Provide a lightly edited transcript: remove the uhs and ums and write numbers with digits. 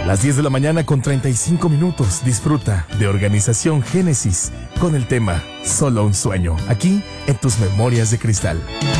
Las 10 de la mañana con 35 minutos. Disfruta de Organización Génesis con el tema Solo un sueño, aquí en tus Memorias de Cristal.